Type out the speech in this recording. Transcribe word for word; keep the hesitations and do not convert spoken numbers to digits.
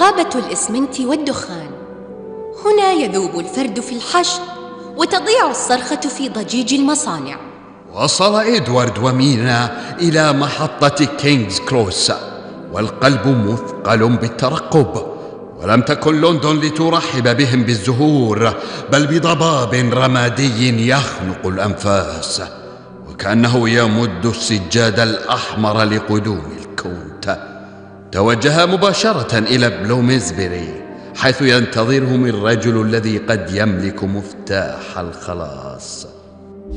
غابة الإسمنت والدخان. هنا يذوب الفرد في الحشد، وتضيع الصرخة في ضجيج المصانع. وصل إدوارد ومينا إلى محطة كينغز كروس، والقلب مثقل بالترقب. ولم تكن لندن لترحب بهم بالزهور، بل بضباب رمادي يخنق الأنفاس، وكأنه يمد السجاد الأحمر لقدوم الكونت. توجه مباشرة إلى بلوميسبري، حيث ينتظرهم الرجل الذي قد يملك مفتاح الخلاص.